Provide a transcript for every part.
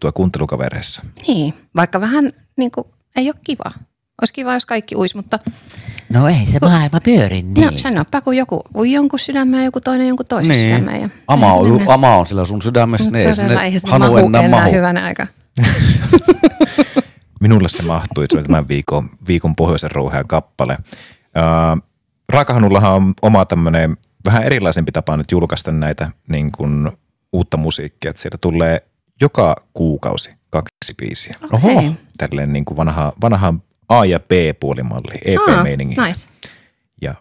juttua kuuntelukavereissa. Niin, vaikka vähän niin kuin ei ole kiva. Olisi kiva, jos kaikki uisi, mutta... No ei se maailma pyöri niin. No sanoppa, kun joku ui jonkun sydämeen ja joku toinen jonkun toisen sydämeen. Ja Ama on sillä sun sydämessä, niin ei sinne hanu enää mahu. Hyvänä aika. Minulle se mahtui, se oli tämän viikon pohjoisen rouhea kappale. Raakahanullahan on oma tämmöinen vähän erilaisempi tapa nyt julkaista näitä niin kuin uutta musiikkia, että sieltä tulee joka kuukausi 2 biisiä. Okay. Tälleen niin kuin vanha A- ja B-puolimalli, EP-meiningi. Nice. Ja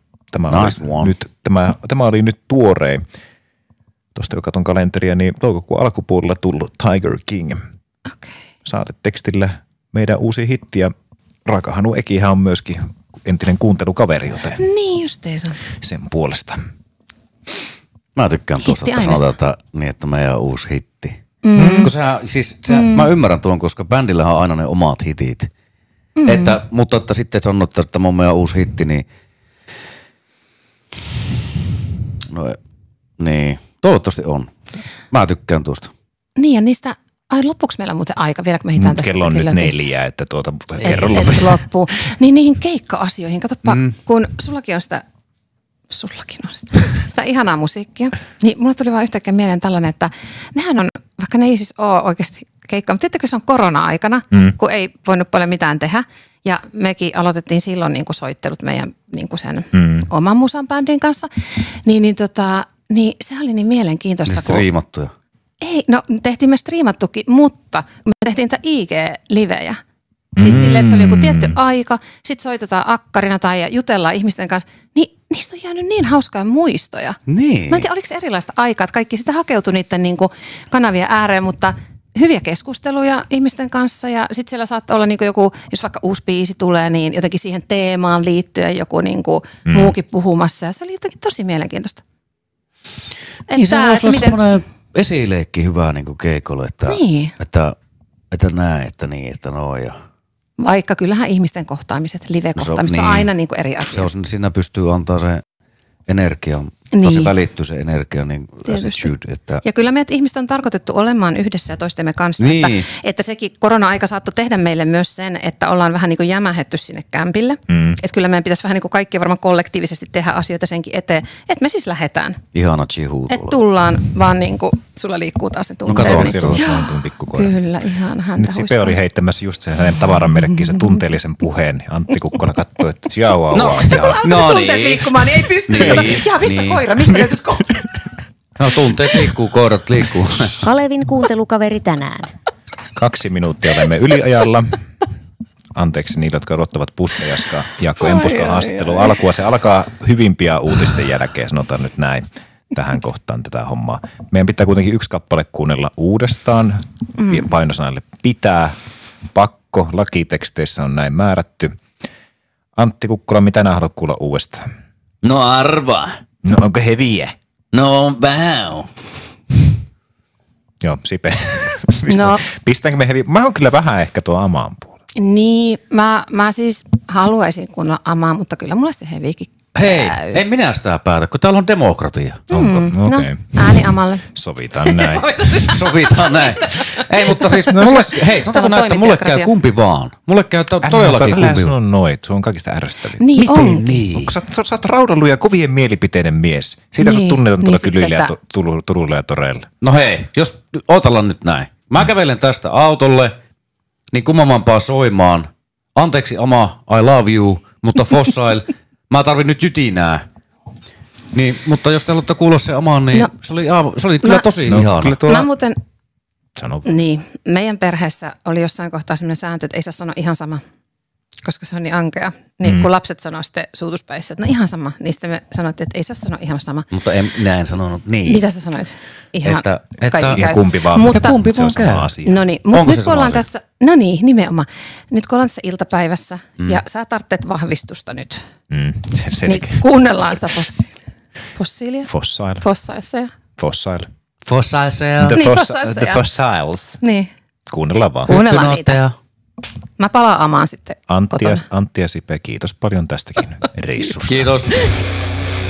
tämä oli nyt tuorein. Tuosta kun katson kalenteria, niin toukokuun alkupuolella tullut Tiger King. Okay. Saatetekstillä meidän uusi hitti ja Raakahanu Ekihän on myöskin entinen kuuntelukaveri, joten niin justeesa. Sen puolesta. Mä tykkään tuosta, että sanotaan niin, että meidän uusi hitti. Mä ymmärrän tuon, koska bändillähän on aina ne omat hitit. Mutta että sitten sanot, että tämä on meidän uusi hitti, niin no niin, toivottavasti on. Mä tykkään tuosta. Niin ja niistä, loppuuko meillä muuten aika, vieläkö me hitään tästä? Kello on nyt 4, että kerro loppuu. Niin niihin keikka-asioihin, katsoppa, kun sullakin on sitä ihanaa musiikkia, niin mulle tuli vaan yhtäkkiä mieleen tällainen, että nehän on, vaikka ne ei siis ole oikeasti keikkaa, mutta tiettäkö se on korona-aikana, kun ei voinut paljon mitään tehdä, ja mekin aloitettiin silloin niin kuin soittelut meidän niin kuin sen oman musan bändin kanssa, niin se oli niin mielenkiintoista. Niin striimattuja? Ei, no tehtiin me striimattukin, mutta me tehtiin niitä IG-livejä. Siis silleen, että se oli joku tietty aika, sit soitetaan akkarina tai jutellaan ihmisten kanssa, niin niistä on jäänyt niin hauskaa muistoja. Niin. Mä en tiedä, oliko se erilaista aikaa, että kaikki sitä hakeutui niiden niin kuin kanavien ääreen, mutta hyviä keskusteluja ihmisten kanssa ja sitten siellä saattaa olla niin kuin joku, jos vaikka uusi biisi tulee, niin jotenkin siihen teemaan liittyen joku niin kuin muukin puhumassa ja se oli jotenkin tosi mielenkiintoista. Niin se voisi olla semmoinen esileikki hyvä niin kuin keikolle, että näe, että niin, että no ja... Vaikka kyllähän ihmisten kohtaamiset, live-kohtaamiset on aina niin kuin eri asia. Siinä pystyy antaa se energia, tai se välittyy se energia, niin attitude. Että... Ja kyllä meidät ihmiset on tarkoitettu olemaan yhdessä ja toistemme kanssa, että sekin korona-aika saattoi tehdä meille myös sen, että ollaan vähän niin kuin jämähetty sinne kämpille. Että kyllä meidän pitäisi vähän niin kuin kaikki varmaan kollektiivisesti tehdä asioita senkin eteen, että me siis lähdetään. Ihana chihu. Että tullaan vaan niin kuin, sulla liikkuu taas se tunteet. No kato, siellä on tuon pikkukoira. Kyllä, ihan häntä. Nyt Sipe oli heittämässä just sen hänen tavaramerkkiin sen tunteellisen puheen. Antti Kukkola katsoi, että tsiau. Tunteet liikkumaan, niin ei pysty. Ja missä koira? Mistä löytyisi koira? No tunteet liikkuu, koirat liikkuu. Kalevin kuuntelukaveri tänään. 2 minuuttia olemme yliajalla. Anteeksi niille, jotka odottavat Puskajaskaa. Jaakko Empuskan haastattelu alkua. Se alkaa hyvin pian uutisten jälkeen, sanotaan nyt näin tähän kohtaan tätä hommaa. Meidän pitää kuitenkin 1 kappale kuunnella uudestaan. Painosanalle pitää, pakko, lakiteksteissä on näin määrätty. Antti Kukkola, mitä nää haluat kuulla uudestaan? No arvaa. No onko heviä? No vähän. Joo, Sipe. Pistäänkö me heviä? Mä oon kyllä vähän ehkä tuo Amaan puolella. Niin, mä siis haluaisin kuunnella Amaa, mutta kyllä mulla se heviäkin Hei, en minä sitä päätä, kun täällä on demokratia. Onko? Okei. No, ääni Amalle. Sovitaan näin. Sovitaan näin. Ei, mutta siis sanotaanko näin, että mulle käy kumpi vaan. Mulle käy todellakin kumpi. Älä sano noit, sun on kaikista ärsyttäviä. Niin on. Niin? Sä oot raudallu ja kovien mielipiteiden mies. Siitä sut tunnetaan tuolla kylillä ja Turulla ja toreilla. No hei, jos otellaan nyt näin. Mä kävelen tästä autolle, niin kummamampaa soimaan. Anteeksi Ama, I love you, mutta Fossil, mä tarvin nyt jytinää. Niin, mutta jos te haluatte kuulla se Amaan, niin se oli kyllä tosi ihana. Mä muuten, sano. Niin, meidän perheessä oli jossain kohtaa sellainen sääntö, että ei saa sanoa ihan sama, koska se on niin ankea. Niin kun lapset sanoo sitten suutuspäissä, että no ihan sama, niin sitten me sanottiin, että ei saa sanoa ihan sama. Mutta minä en sanonut niin. Mitä sä sanoit? Ihan että kaikki käy. Kumpi vaan, mutta kumpi vaan käy. Asia. No niin, mutta nyt kun ollaan tässä, no niin, nimenomaan. Nyt kun ollaan tässä iltapäivässä ja sä tarvitset vahvistusta nyt, niin kuunnellaan sitä fossiilia. Fossil. The Fossils. Niin. Kuunnellaan vaan. Kuunnellaan niitä. Mä palaan Amaan sitten Antti ja Sipe, kiitos paljon tästäkin reissusta. Kiitos.